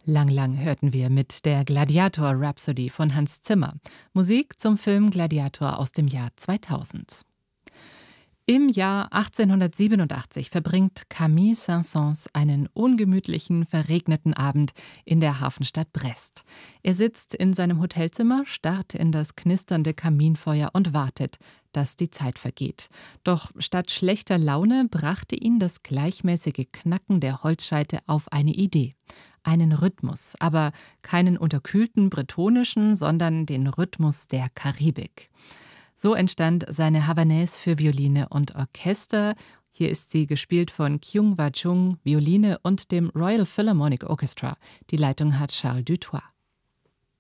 Lang Lang hörten wir mit der Gladiator Rhapsody von Hans Zimmer. Musik zum Film Gladiator aus dem Jahr 2000. Im Jahr 1887 verbringt Camille Saint-Saëns einen ungemütlichen, verregneten Abend in der Hafenstadt Brest. Er sitzt in seinem Hotelzimmer, starrt in das knisternde Kaminfeuer und wartet, dass die Zeit vergeht. Doch statt schlechter Laune brachte ihn das gleichmäßige Knacken der Holzscheite auf eine Idee. Einen Rhythmus, aber keinen unterkühlten bretonischen, sondern den Rhythmus der Karibik. So entstand seine Havanaise für Violine und Orchester. Hier ist sie gespielt von Kyung Wha Chung, Violine und dem Royal Philharmonic Orchestra. Die Leitung hat Charles Dutoit.